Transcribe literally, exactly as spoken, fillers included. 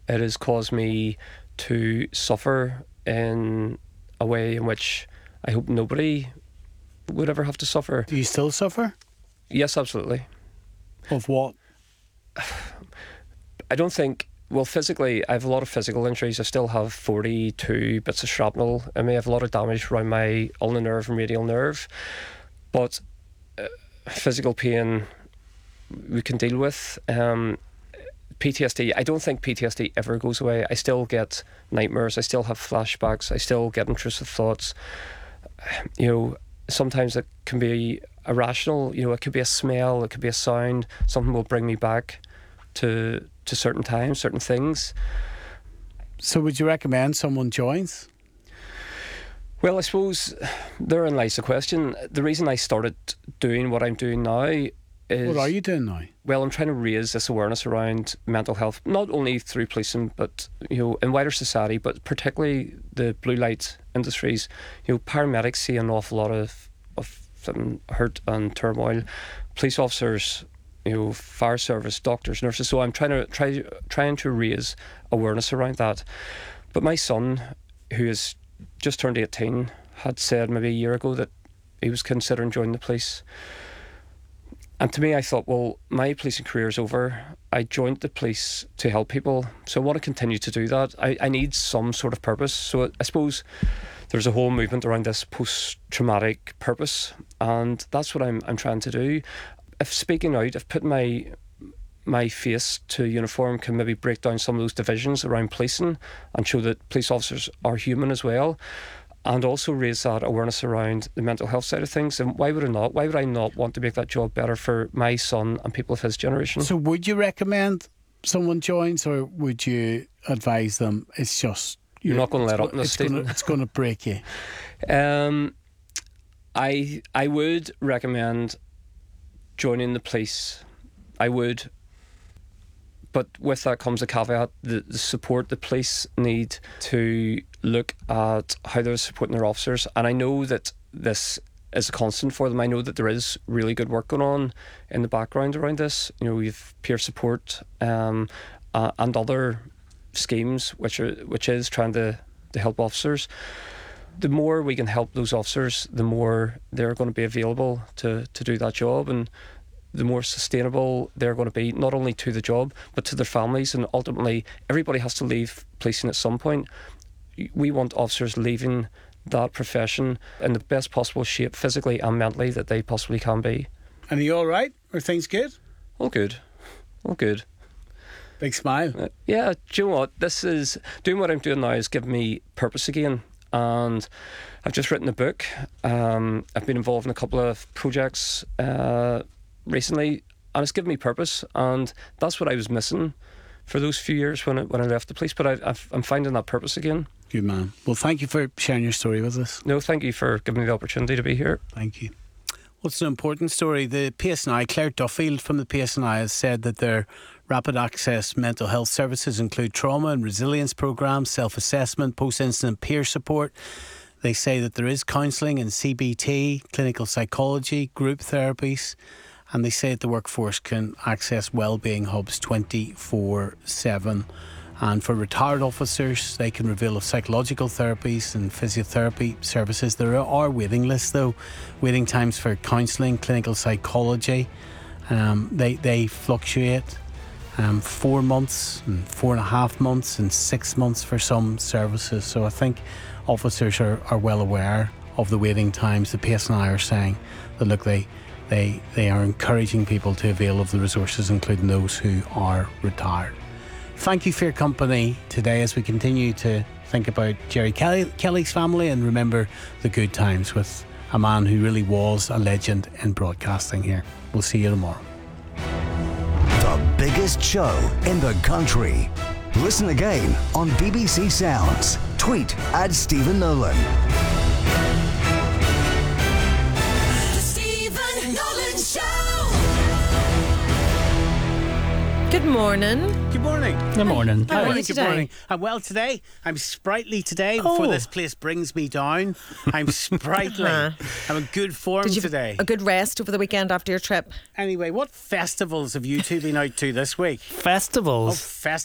it has caused me to suffer in a way in which I hope nobody would ever have to suffer. Do you still suffer? Yes, absolutely. Of what? I don't think, well, physically, I have a lot of physical injuries. I still have forty-two bits of shrapnel. I may have a lot of damage around my ulnar nerve and radial nerve. But uh, physical pain we can deal with. Um, P T S D, I don't think P T S D ever goes away. I still get nightmares. I still have flashbacks. I still get intrusive thoughts. You know, sometimes it can be irrational. You know, it could be a smell, it could be a sound. Something will bring me back to to certain times, certain things. So would you recommend someone joins? Well, I suppose therein lies the question. The reason I started doing what I'm doing now is... What are you doing now? Well, I'm trying to raise this awareness around mental health, not only through policing, but, you know, in wider society, but particularly the blue light industries. You know, paramedics see an awful lot of, of hurt and turmoil. Police officers, you know, fire service, doctors, nurses. So I'm trying to try trying to raise awareness around that. But my son, who has just turned eighteen, had said maybe a year ago that he was considering joining the police. And to me, I thought, well, my policing career is over. I joined the police to help people, so I want to continue to do that. I, I need some sort of purpose. So I suppose there's a whole movement around this post-traumatic purpose, and that's what I'm I'm trying to do. If speaking out, if putting my my face to uniform can maybe break down some of those divisions around policing and show that police officers are human as well, and also raise that awareness around the mental health side of things, and why would I not? Why would I not want to make that job better for my son and people of his generation? So would you recommend someone joins, or would you advise them it's just... You're not going to let up in this state. It's going to break you. Um, I I would recommend joining the police. I would, but with that comes a caveat: the, the support the police need to look at how they're supporting their officers. And I know that this is a constant for them. I know that there is really good work going on in the background around this. You know, we've peer support um, uh, and other schemes which are which is trying to, to help officers. The more we can help those officers, the more they're going to be available to, to do that job, and the more sustainable they're going to be, not only to the job but to their families. And ultimately everybody has to leave policing at some point. We want officers leaving that profession in the best possible shape, physically and mentally, that they possibly can be. And are you all right? Are things good? All good. All good. Big smile. Uh, yeah, do you know what? This is, doing what I'm doing now is giving me purpose again. And I've just written a book. Um, I've been involved in a couple of projects uh, recently, and it's given me purpose. And that's what I was missing for those few years when I, when I left the police. But I, I've, I'm finding that purpose again. Good man. Well, thank you for sharing your story with us. No, thank you for giving me the opportunity to be here. Thank you. Well, it's an important story. The P S N I, Claire Duffield from the P S N I, has said that their rapid access mental health services include trauma and resilience programmes, self-assessment, post-incident peer support. They say that there is counselling and C B T, clinical psychology, group therapies, and they say that the workforce can access wellbeing hubs twenty-four seven. And for retired officers, they can reveal of psychological therapies and physiotherapy services. There are waiting lists, though, waiting times for counselling, clinical psychology. Um, they, they fluctuate. Um, four months and four and a half months and six months for some services. So I think officers are, are well aware of the waiting times. The P S N I are saying that, look, they, they, they are encouraging people to avail of the resources, including those who are retired. Thank you for your company today as we continue to think about Gerry Kelly, Kelly's family and remember the good times with a man who really was a legend in broadcasting here. We'll see you tomorrow. The biggest show in the country. Listen again on B B C Sounds. Tweet at Stephen Nolan. The Stephen Nolan Show. Good morning. Good morning. Good morning. How are you Good today? morning. I'm well today. I'm sprightly today before Oh. this place brings me down. I'm sprightly. I'm in good form Did you have today. a good rest over the weekend after your trip? Anyway, what festivals have you two been out to this week? Festivals. Oh, festivals.